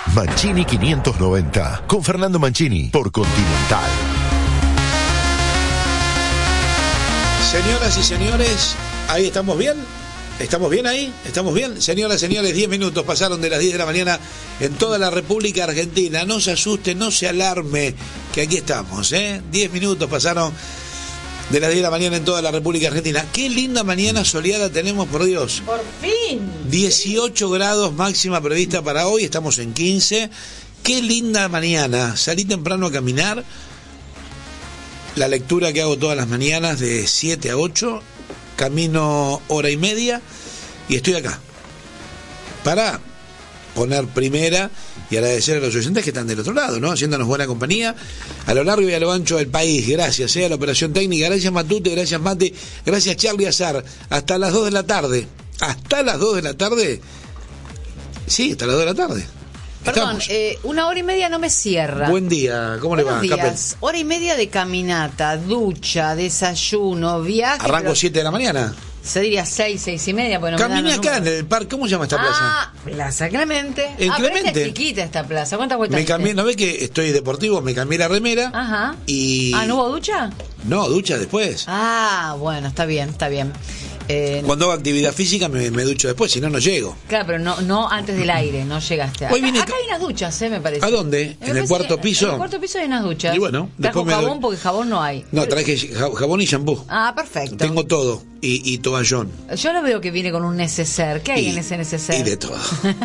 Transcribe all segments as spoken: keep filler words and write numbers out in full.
Mancini quinientos noventa, con Fernando Mancini, por Continental. Señoras y señores, ¿ahí estamos bien? ¿Estamos bien ahí? ¿Estamos bien? Señoras y señores, diez minutos pasaron de las diez de la mañana en toda la República Argentina. No se asuste, no se alarme, que aquí estamos, ¿eh? diez minutos pasaron de las diez de la mañana en toda la República Argentina. Qué linda mañana soleada tenemos, por Dios. Por fin. dieciocho grados máxima prevista para hoy, estamos en quince. Qué linda mañana. Salí temprano a caminar. La lectura que hago todas las mañanas de siete a ocho. Camino hora y media y estoy acá para poner primera y agradecer a los oyentes que están del otro lado, ¿no? Haciéndonos buena compañía a lo largo y a lo ancho del país. Gracias, ¿eh? A la operación técnica. Gracias, Matute. Gracias, Mate. Gracias, Charlie Azar. Hasta las dos de la tarde. Hasta las dos de la tarde. Sí, hasta las dos de la tarde. Perdón, eh, una hora y media no me cierra. Buen día, ¿cómo le va? Buenos días. Hora y media de caminata, ducha, desayuno, viaje. Arranco siete de la mañana. Se diría seis, seis y media. Bueno, camine acá en el parque. ¿Cómo se llama esta plaza? Ah, Plaza Clemente. ¿En ah, Clemente? Pero esta es chiquita esta plaza. ¿Cuántas vueltas? Me cambié, ¿no ve que estoy deportivo? Me cambié la remera. Ajá. Y... Ah, ¿no hubo ducha? No, ducha después. Ah, bueno, está bien, está bien. Eh, Cuando hago actividad física me, me ducho después, si no, no llego. Claro, pero no no antes del aire, no llegaste. Acá, Hoy vine... acá hay unas duchas, ¿eh? Me parece. ¿A dónde? Me ¿En el cuarto piso? En el cuarto piso hay unas duchas. Y bueno, trajo después me jabón doy... porque jabón no hay. No, traje jabón y shampoo. Ah, perfecto. Tengo todo. Y, y toallón. Yo lo veo que viene con un neceser. ¿Qué hay y, en ese neceser? Y de todo.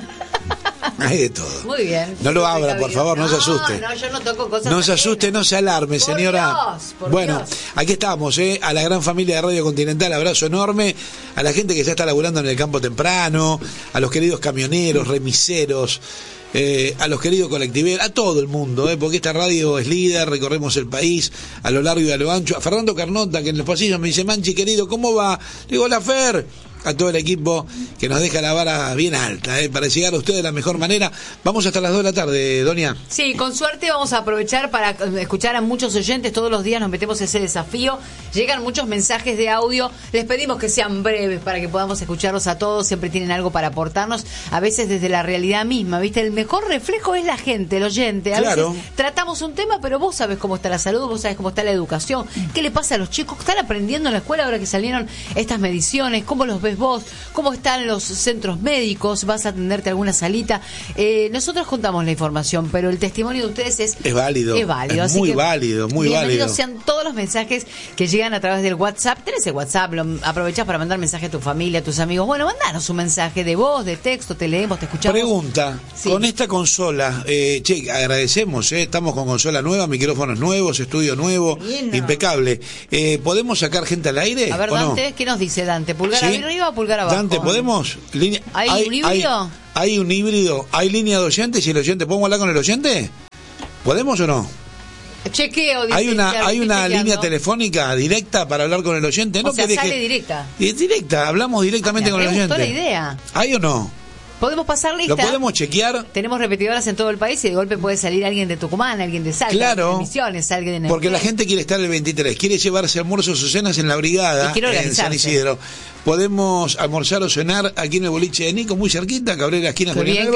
Hay de todo. Muy bien. No lo abra, por favor, no, no se asuste. No, yo no toco cosas. No se asuste, no se alarme, por señora. Dios, por bueno, Dios. Aquí estamos, ¿eh? A la gran familia de Radio Continental, abrazo enorme. A la gente que ya está laburando en el campo temprano, a los queridos camioneros, remiseros, eh, a los queridos colectiveros, a todo el mundo, ¿eh? Porque esta radio es líder, recorremos el país a lo largo y a lo ancho. A Fernando Carnota, que en los pasillos me dice, Manchi, querido, ¿cómo va? Le digo, hola, Fer. A todo el equipo que nos deja la vara bien alta, ¿eh? Para llegar a ustedes de la mejor manera. Vamos hasta las dos de la tarde, Doña. Sí, con suerte vamos a aprovechar para escuchar a muchos oyentes. Todos los días nos metemos ese desafío. Llegan muchos mensajes de audio. Les pedimos que sean breves para que podamos escucharlos a todos. Siempre tienen algo para aportarnos. A veces desde la realidad misma, ¿viste? El mejor reflejo es la gente, el oyente. A claro. veces tratamos un tema, pero vos sabés cómo está la salud, vos sabés cómo está la educación. ¿Qué le pasa a los chicos? ¿Están aprendiendo en la escuela ahora que salieron estas mediciones? ¿Cómo los ves vos? ¿Cómo están los centros médicos? ¿Vas a atenderte a alguna salita? Eh, nosotros contamos la información, pero el testimonio de ustedes es... Es válido. Es válido. Es así muy que válido, muy válido. Bienvenidos sean todos los mensajes que llegan a través del WhatsApp. Tenés el WhatsApp, lo aprovechás para mandar mensaje a tu familia, a tus amigos. Bueno, mandanos un mensaje de voz, de texto, te leemos, te escuchamos. Pregunta, sí. Con esta consola, eh, che, agradecemos, eh, estamos con consola nueva, micrófonos nuevos, estudio nuevo, Bien, impecable. Eh, ¿Podemos sacar gente al aire? A ver, Dante, no? ¿Qué nos dice Dante? ¿Pulgar ¿Sí? arriba o pulgar abajo? Dante, ¿podemos? Línea, ¿Hay, ¿Hay un híbrido? Hay, hay un híbrido, hay línea de oyentes y el oyente, ¿podemos hablar con el oyente? ¿Podemos o no? Chequeo, dice, hay una claro, hay una chequeando. Línea telefónica directa para hablar con el oyente, no o sea, que sale deje... directa. Es directa, hablamos directamente ah, con el oyente. Me gustó la idea. ¿Hay o no? Podemos pasar lista. ¿Lo podemos chequear? Tenemos repetidoras en todo el país y de golpe puede salir alguien de Tucumán, alguien de Salta, claro, de Misiones, alguien de porque la gente quiere estar el veintitrés, quiere llevarse almuerzos o cenas en la brigada en San Isidro. Podemos almorzar o cenar aquí en el boliche de Nico, muy cerquita, Cabrera, esquina con